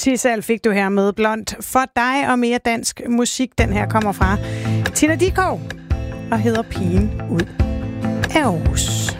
Sissal fik du her med Blond for dig og mere dansk musik. Den her kommer fra Tina Dickow og hedder Pigen ud af Aarhus.